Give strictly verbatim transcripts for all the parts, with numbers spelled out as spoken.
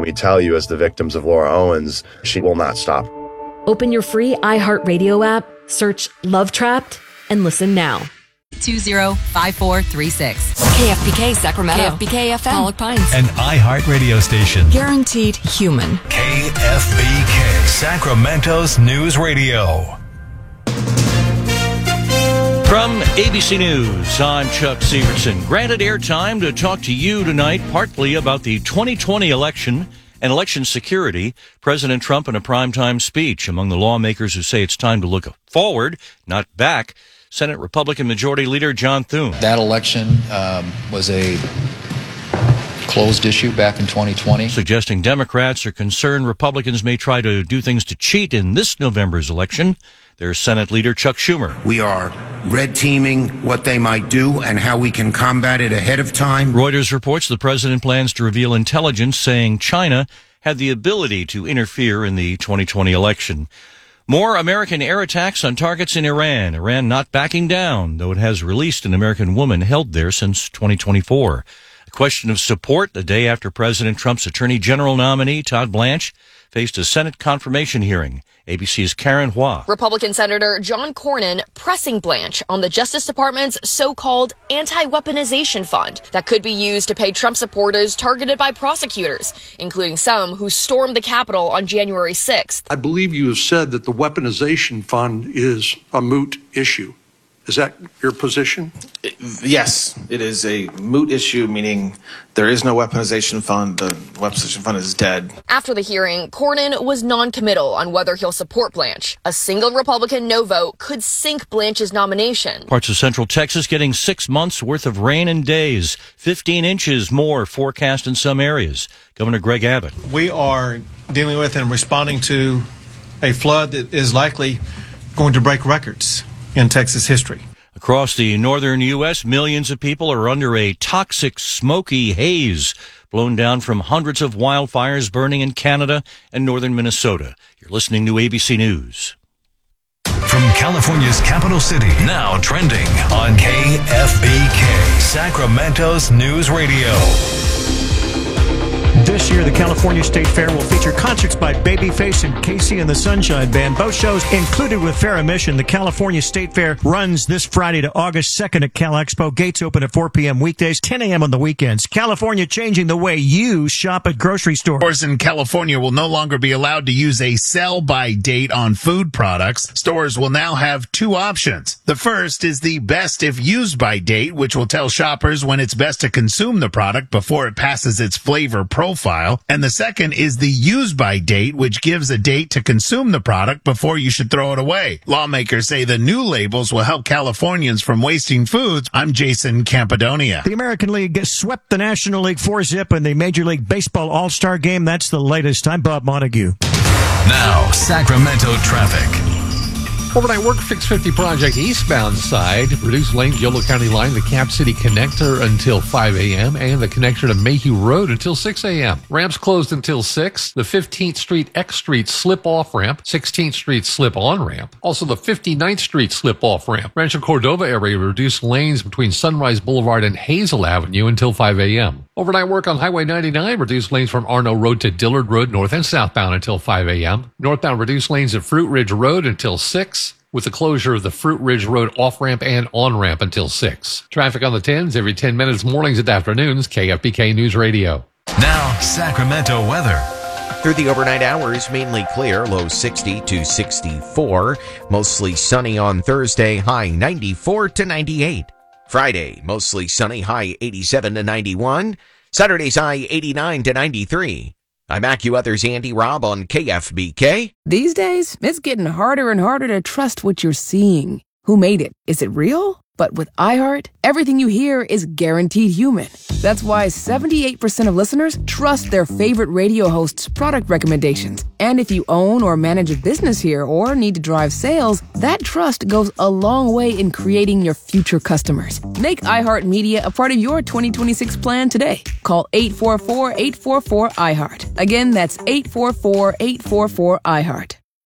We tell you, as the victims of Laura Owens, she will not stop. Open your free iHeartRadio app, search Love Trapped, and listen now. two zero five four three six. K F B K Sacramento. K F B K F M. Pollock Pines. An iHeart radio station. Guaranteed human. K F B K, Sacramento's news radio. From A B C News, I'm Chuck Severson. Granted airtime to talk to you tonight, partly about the twenty twenty election and election security. President Trump in a primetime speech among the lawmakers who say it's time to look forward, not back. Senate Republican Majority Leader John Thune. That election um, was a closed issue back in twenty twenty. Suggesting Democrats are concerned Republicans may try to do things to cheat in this November's election. There's Senate Leader Chuck Schumer. We are red teaming what they might do and how we can combat it ahead of time. Reuters reports the president plans to reveal intelligence saying China had the ability to interfere in the twenty twenty election. More American air attacks on targets in Iran. Iran not backing down, though it has released an American woman held there since twenty twenty-four. A question of support the day after President Trump's Attorney General nominee, Todd Blanche, faced a Senate confirmation hearing. A B C's Karen Hua. Republican Senator John Cornyn pressing Blanche on the Justice Department's so-called anti-weaponization fund that could be used to pay Trump supporters targeted by prosecutors, including some who stormed the Capitol on January sixth. I believe you have said that the weaponization fund is a moot issue. Is that your position? It, yes, it is a moot issue, meaning there is no weaponization fund. The weaponization fund is dead. After the hearing, Cornyn was non-committal on whether he'll support Blanche. A single Republican no vote could sink Blanche's nomination. Parts of central Texas getting six months worth of rain in days. fifteen inches more forecast in some areas. Governor Greg Abbott. We are dealing with and responding to a flood that is likely going to break records in Texas history. Across the northern U S, millions of people are under a toxic, smoky haze blown down from hundreds of wildfires burning in Canada and northern Minnesota. You're listening to A B C News. From California's capital city, now trending on K F B K, Sacramento's news radio. This year, the California State Fair will feature concerts by Babyface and Casey and the Sunshine Band. Both shows included with fair admission. The California State Fair runs this Friday to August second at Cal Expo. Gates open at four p.m. weekdays, ten a.m. on the weekends. California changing the way you shop at grocery stores. Stores in California will no longer be allowed to use a sell-by date on food products. Stores will now have two options. The first is the best if used by date, which will tell shoppers when it's best to consume the product before it passes its flavor profile. And the second is the use by date, which gives a date to consume the product before you should throw it away. Lawmakers say the new labels will help Californians from wasting foods. I'm Jason Campadonia. The American League swept the National League four zip in the Major League Baseball All-Star Game. That's the latest. I'm Bob Montague. Now, Sacramento traffic. Overnight work six fifty project eastbound side. Reduced lanes, Yolo County line, the Cap City connector until five a.m. and the connection to Mayhew Road until six a.m. Ramps closed until six. The fifteenth Street X Street slip-off ramp, sixteenth Street slip-on ramp. Also the fifty-ninth Street slip-off ramp. Rancho Cordova area reduced lanes between Sunrise Boulevard and Hazel Avenue until five a.m. Overnight work on Highway ninety-nine, reduced lanes from Arno Road to Dillard Road, north and southbound until five a.m. Northbound reduced lanes at Fruit Ridge Road until six, with the closure of the Fruit Ridge Road off-ramp and on-ramp until six. Traffic on the tens every ten minutes, mornings and afternoons, K F B K News Radio. Now, Sacramento weather. Through the overnight hours, mainly clear, low sixty to sixty-four. Mostly sunny on Thursday, high ninety-four to ninety-eight. Friday, mostly sunny, high eighty-seven to ninety-one. Saturday's high eighty-nine to ninety-three. I'm AccuWeather's Andy Robb on K F B K. These days, it's getting harder and harder to trust what you're seeing. Who made it? Is it real? But with iHeart, everything you hear is guaranteed human. That's why seventy-eight percent of listeners trust their favorite radio hosts' product recommendations. And if you own or manage a business here or need to drive sales, that trust goes a long way in creating your future customers. Make iHeartMedia a part of your twenty twenty-six plan today. Call eight four four, eight four four, iHeart. Again, that's eight four four, eight four four, iHeart.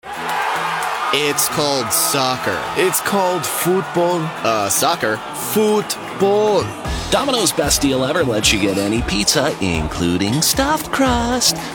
It's called soccer. It's called football. Uh, soccer. Football. Domino's best deal ever lets you get any pizza, including stuffed crust,